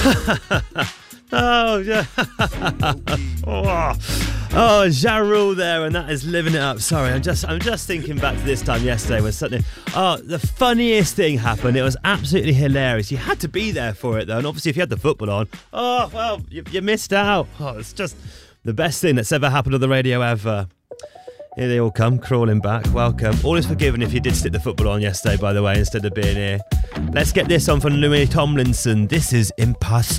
Oh, yeah. Oh, Ja Rule there, and that is living it up. Sorry, I'm just thinking back to this time yesterday when something. Oh, the funniest thing happened. It was absolutely hilarious. You had to be there for it, though, and obviously if you had the football on, oh, well, you missed out. Oh, it's just the best thing that's ever happened on the radio ever. Here they all come, crawling back. Welcome. All is forgiven if you did stick the football on yesterday, by the way, instead of being here. Let's get this on from Louis Tomlinson. This is Impossible.